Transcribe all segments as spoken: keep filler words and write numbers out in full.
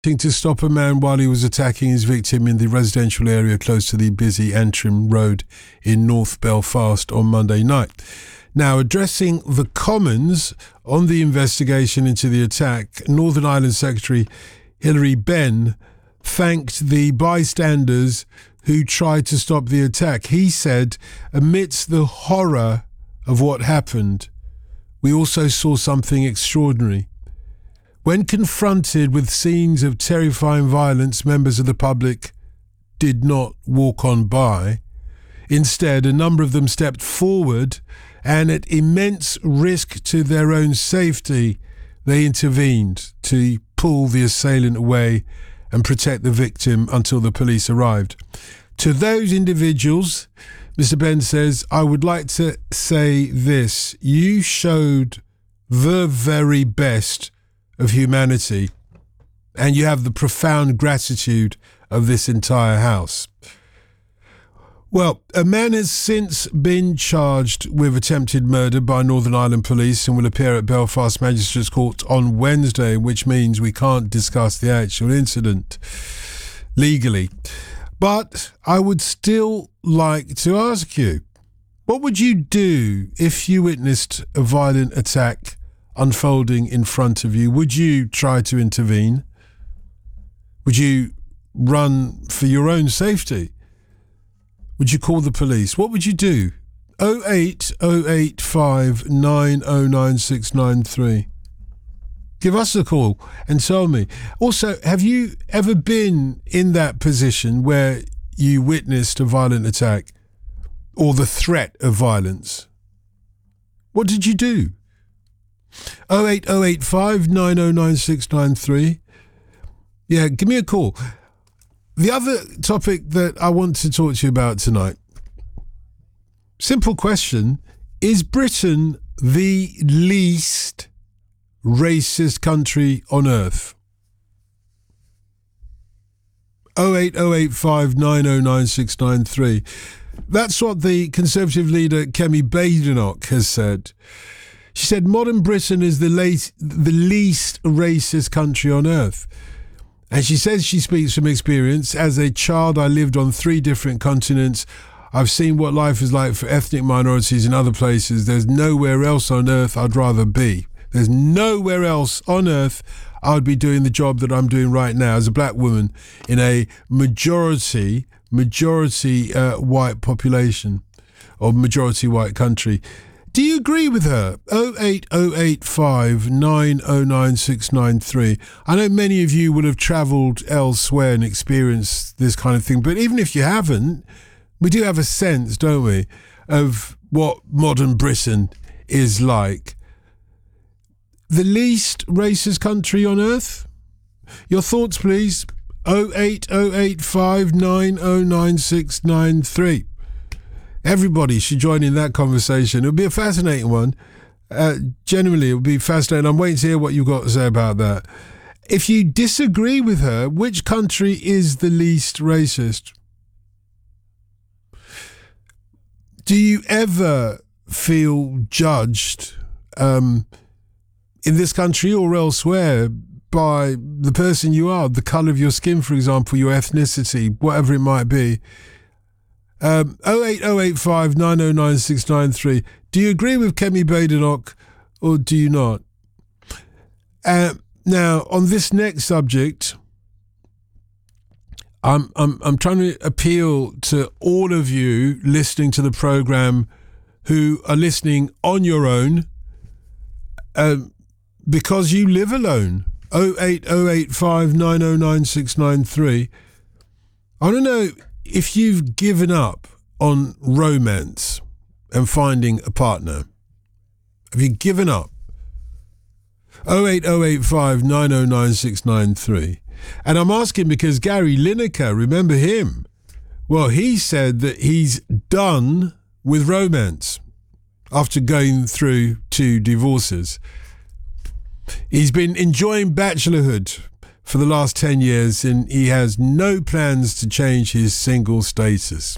To stop a man while he was attacking his victim in the residential area close to the busy Antrim Road in North Belfast on Monday night. Now, addressing the Commons on the investigation into the attack, Northern Ireland Secretary Hilary Benn thanked the bystanders who tried to stop the attack. He said, amidst the horror of what happened, we also saw something extraordinary. When confronted with scenes of terrifying violence, members of the public did not walk on by. Instead, a number of them stepped forward and at immense risk to their own safety, they intervened to pull the assailant away and protect the victim until the police arrived. To those individuals, Mister Benn says, I would like to say this. You showed the very best of humanity, and you have the profound gratitude of this entire house. Well, a man has since been charged with attempted murder by Northern Ireland Police and will appear at Belfast Magistrates Court on Wednesday, which means we can't discuss the actual incident legally. But I would still like to ask you, what would you do if you witnessed a violent attack unfolding in front of you? Would you try to intervene? Would you run for your own safety? Would you call the police? What would you do? oh eight oh eight five nine oh nine six nine three. Give us a call and tell me. Also, have you ever been in that position where you witnessed a violent attack or the threat of violence? What did you do? oh eight oh eight five nine oh nine six nine three. Yeah, give me a call. The other topic that I want to talk to you about tonight, simple question, is Britain the least racist country on earth? oh eight oh eight five nine oh nine six nine three. That's what the Conservative leader Kemi Badenoch has said. She said, modern Britain is the, late, the least racist country on earth. And she says she speaks from experience. As a child, I lived on three different continents. I've seen what life is like for ethnic minorities in other places. There's nowhere else on earth I'd rather be. There's nowhere else on earth I would be doing the job that I'm doing right now as a black woman in a majority, majority uh, white population or majority white country. Do you agree with her? oh eight oh eight five nine oh nine six nine three. I know many of you would have travelled elsewhere and experienced this kind of thing, but even if you haven't, we do have a sense, don't we, of what modern Britain is like. The least racist country on earth? Your thoughts, please. oh eight oh eight five nine oh nine six nine three. Everybody should join in that conversation. It'll be a fascinating one. Uh, generally, it'll be fascinating. I'm waiting to hear what you've got to say about that. If you disagree with her, which country is the least racist? Do you ever feel judged um, in this country or elsewhere by the person you are, the colour of your skin, for example, your ethnicity, whatever it might be? Um, oh eight oh eight five nine oh nine six nine three. Do you agree with Kemi Badenoch or do you not? Uh, now, on this next subject, I'm I'm I'm trying to appeal to all of you listening to the programme who are listening on your own um, because you live alone. oh eight oh eight five nine oh nine six nine three. I don't know if you've given up on romance and finding a partner. Have you given up? oh eight oh eight five nine oh nine six nine three. And I'm asking because Gary Lineker, remember him? Well, he said that he's done with romance after going through two divorces. He's been enjoying bachelorhood for the last ten years and he has no plans to change his single status.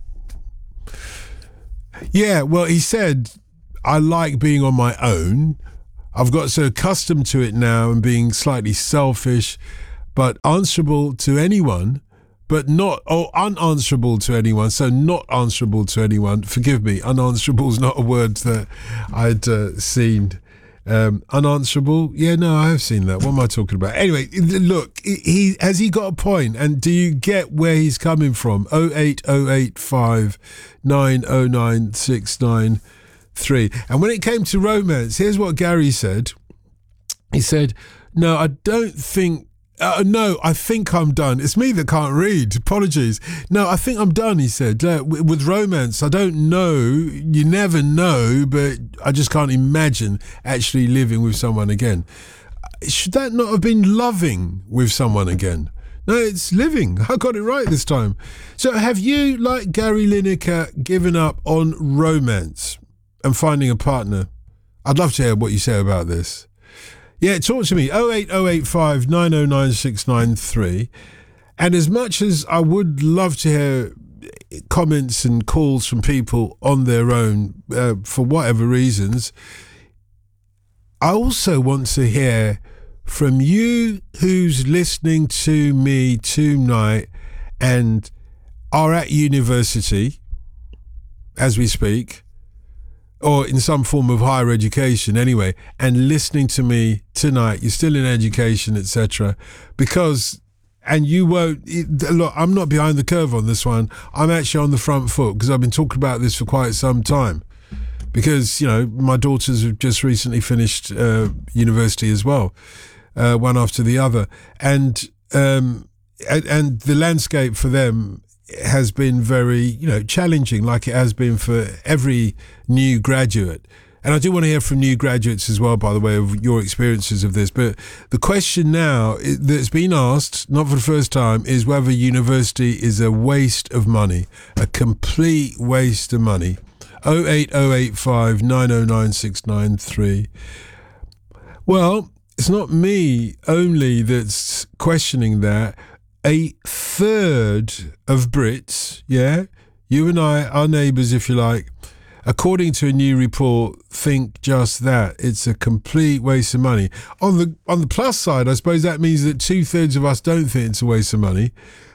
Yeah, well, he said, I like being on my own. I've got so accustomed to it now and being slightly selfish, but answerable to anyone, but not, or unanswerable to anyone, so not answerable to anyone. Forgive me, unanswerable is not a word that I'd uh, seen. Um, unanswerable, yeah, no, I have seen that. What am I talking about? Anyway, look, he has he got a point, and do you get where he's coming from? oh eight oh eight five nine oh nine six nine three. And when it came to romance, here's what Gary said. He said, no, I don't think Uh, no, I think I'm done. It's me that can't read. Apologies. No, I think I'm done, he said. Uh, with, with romance, I don't know. You never know, but I just can't imagine actually living with someone again. Should that not have been loving with someone again? No, it's living. I got it right this time. So have you, like Gary Lineker, given up on romance and finding a partner? I'd love to hear what you say about this. Yeah, talk to me, oh eight oh eight five nine oh nine six nine three. And as much as I would love to hear comments and calls from people on their own uh, for whatever reasons, I also want to hear from you who's listening to me tonight and are at university as we speak, or in some form of higher education anyway, and listening to me tonight, you're still in education, et cetera, because, and you won't, it, look, I'm not behind the curve on this one. I'm actually on the front foot because I've been talking about this for quite some time. Because, you know, my daughters have just recently finished uh, university as well, uh, one after the other. And, um, and, and the landscape for them has been very, you know, challenging, like it has been for every new graduate. And I do want to hear from new graduates as well, by the way, of your experiences of this. But the question now that's been asked, not for the first time, is whether university is a waste of money, a complete waste of money. oh eight oh eight five nine oh nine six nine three. Well, it's not me only that's questioning that. A third of Brits, yeah, you and I, our neighbours, if you like, according to a new report, think just that. It's a complete waste of money. On the on the plus side, I suppose that means that two thirds of us don't think it's a waste of money.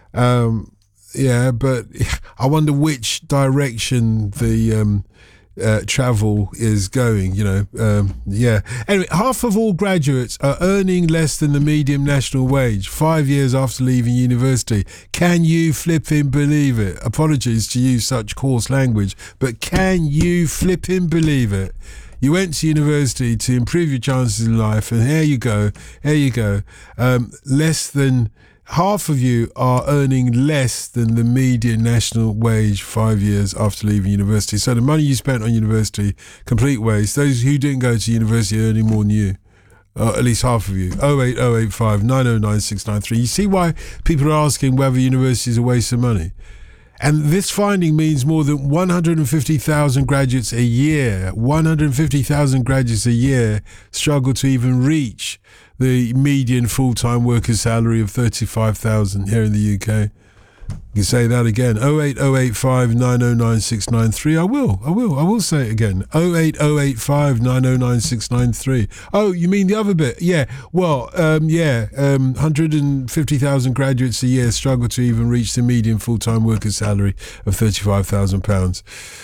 Um, yeah, but I wonder which direction the um, uh, travel is going, you know. Um, yeah. Anyway, half of all graduates are earning less than the median national wage five years after leaving university. Can you flipping believe it? Apologies to use such coarse language, but can you flipping believe it? You went to university to improve your chances in life, and here you go, here you go. Um, less than half of you are earning less than the median national wage five years after leaving university. So the money you spent on university, complete waste. Those who didn't go to university are earning more than you. Uh, at least half of you. oh eight oh eight five nine oh nine six nine three. You see why people are asking whether university is a waste of money? And this finding means more than one hundred fifty thousand graduates a year, one hundred fifty thousand graduates a year struggle to even reach the median full-time worker's salary of thirty-five thousand here in the U K. You can say that again. oh eight oh eight five nine oh nine six nine three. I will. I will. I will say it again. oh eight oh eight five nine oh nine six nine three. Oh, you mean the other bit? Yeah. Well, um, yeah. Um, one hundred fifty thousand graduates a year struggle to even reach the median full-time worker's salary of thirty-five thousand pounds.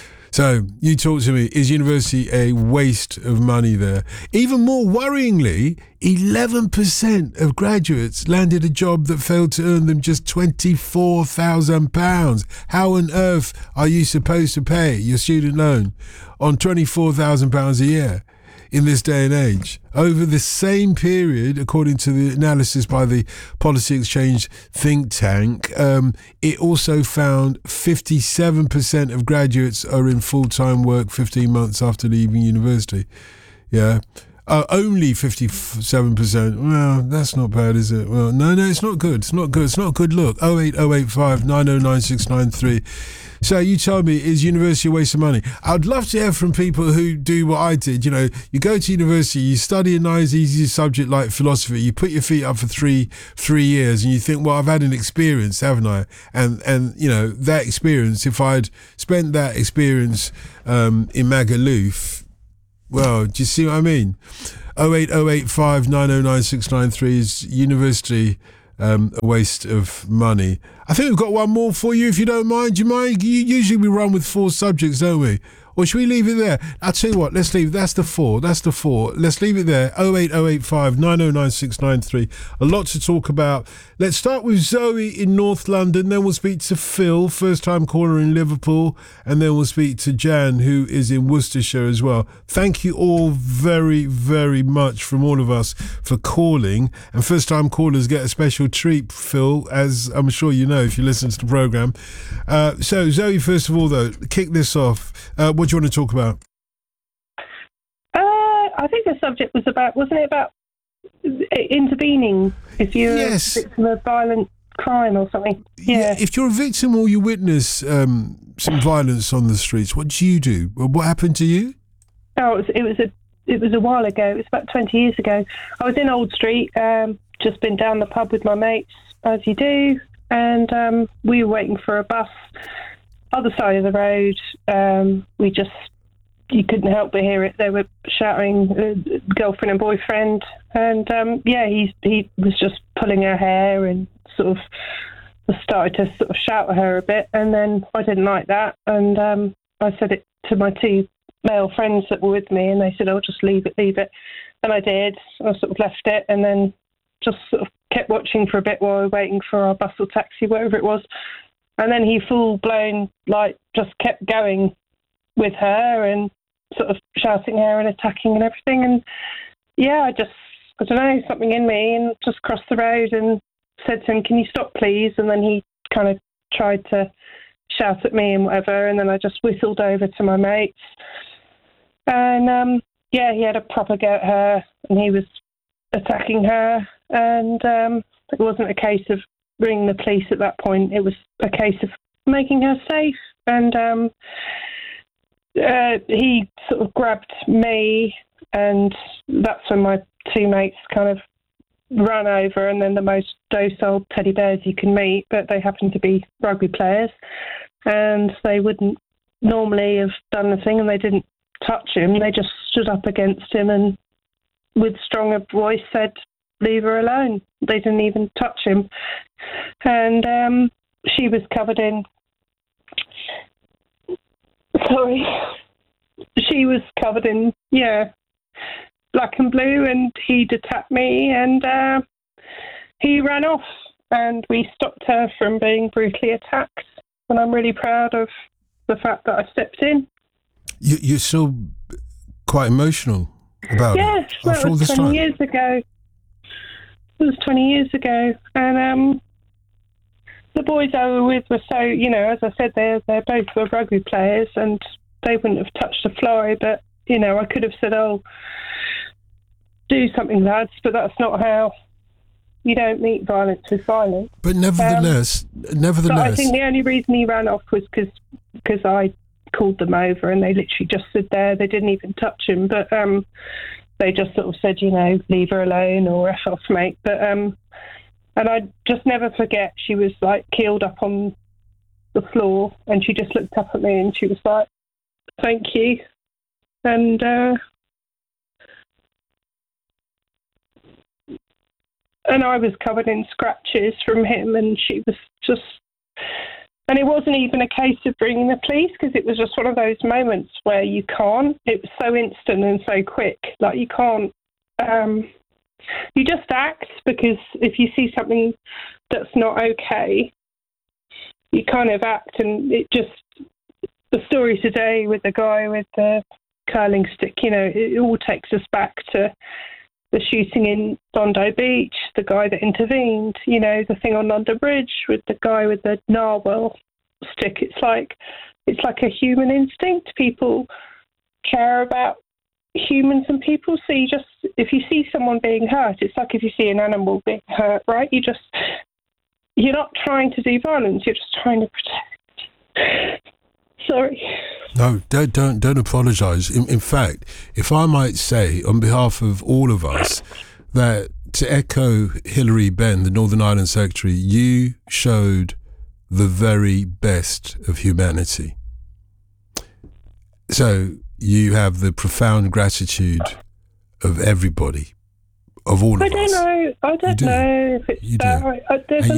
So you talk to me, is university a waste of money there? Even more worryingly, eleven percent of graduates landed a job that failed to earn them just twenty-four thousand pounds. How on earth are you supposed to pay your student loan on twenty-four thousand pounds a year in this day and age? Over the same period, according to the analysis by the Policy Exchange think tank, um, it also found fifty-seven percent of graduates are in full-time work fifteen months after leaving university. Yeah. Uh, only fifty-seven percent. Well, that's not bad, is it? Well, no, no, it's not good. It's not good. It's not a good look. oh eight oh eight five nine oh nine six nine three. So you tell me, is university a waste of money? I'd love to hear from people who do what I did. You know, you go to university, you study a nice, easy subject like philosophy, you put your feet up for three three years and you think, well, I've had an experience, haven't I? And, and you know, that experience, if I'd spent that experience um, in Magaluf, well, do you see what I mean? oh eight oh eight five nine oh nine six nine three is university um, a waste of money. I think we've got one more for you, if you don't mind. Do you mind? You, usually we run with four subjects, don't we? Or should we leave it there? I'll tell you what, let's leave. That's the four. That's the four. Let's leave it there. oh eight oh eight five nine oh nine six nine three. A lot to talk about. Let's start with Zoe in North London. Then we'll speak to Phil, first-time caller in Liverpool. And then we'll speak to Jan, who is in Worcestershire as well. Thank you all very, very much from all of us for calling. And first-time callers get a special treat, Phil, as I'm sure you know if you listen to the programme. Uh, so, Zoe, first of all, though, kick this off. Uh, what do you want to talk about? Uh, I think the subject was about, wasn't it about intervening if you're yes. a victim of violent crime or something? Yeah. yeah if you're a victim or you witness um, some violence on the streets, what do you do? What happened to you? Oh, it was, it was a it was a while ago. It was about twenty years ago. I was in Old Street, um, just been down the pub with my mates, as you do, and um, we were waiting for a bus. Other side of the road, um, we just, you couldn't help but hear it. They were shouting, uh, girlfriend and boyfriend. And, um, yeah, he, he was just pulling her hair and sort of started to sort of shout at her a bit. And then I didn't like that. And um, I said it to my two male friends that were with me. And they said, oh, just leave it, leave it. And I did. I sort of left it and then just sort of kept watching for a bit while we were waiting for our bus or taxi, whatever it was. And then he full-blown, like, just kept going with her and sort of shouting at her and attacking and everything. And, yeah, I just, I don't know, something in me, and just crossed the road and said to him, can you stop, please? And then he kind of tried to shout at me and whatever, and then I just whistled over to my mates. And, um, yeah, he had a proper go at her, and he was attacking her. And um, it wasn't a case of ring the police at that point. It was a case of making her safe. And um, uh, he sort of grabbed me, and that's when my two mates kind of ran over, and then the most docile teddy bears you can meet, but they happened to be rugby players, and they wouldn't normally have done the thing, and they didn't touch him. They just stood up against him and with stronger voice said, leave her alone. They didn't even touch him. And um, she was covered in... Sorry. She was covered in, yeah, black and blue, and he'd attacked me, and uh, he ran off, and we stopped her from being brutally attacked. And I'm really proud of the fact that I stepped in. You, you're still quite emotional about yes, it? Yes, that was twenty time. years ago. It was twenty years ago. And um, the boys I were with were so, you know, as I said, they're, they're both were rugby players, and they wouldn't have touched a fly, but, you know, I could have said, oh, do something, lads, but that's not how. You don't meet violence with violence. But nevertheless, um, nevertheless... But I think the only reason he ran off was because I called them over, and they literally just stood there. They didn't even touch him, but um, they just sort of said, you know, leave her alone or F off, mate. But, um, and I just never forget, she was, like, keeled up on the floor, and she just looked up at me, and she was like, thank you. And... uh And I was covered in scratches from him, and she was just... And it wasn't even a case of bringing the police, because it was just one of those moments where you can't. It was so instant and so quick. Like, you can't... Um, you just act, because if you see something that's not okay, you kind of act, and it just... The story today with the guy with the curling stick, you know, it all takes us back to... the shooting in Bondi Beach, the guy that intervened, you know, the thing on London Bridge with the guy with the narwhal stick. It's like it's like a human instinct. People care about humans and people. So you just, if you see someone being hurt, it's like if you see an animal being hurt, right? You just, you're not trying to do violence. You're just trying to protect. Sorry. No, don't don't don't apologise. In, in fact, if I might say, on behalf of all of us, that to echo Hilary Benn, the Northern Ireland Secretary, you showed the very best of humanity. So you have the profound gratitude of everybody, of all I of don't us. know. I don't do. know if it's You that. do. I, I, there's And a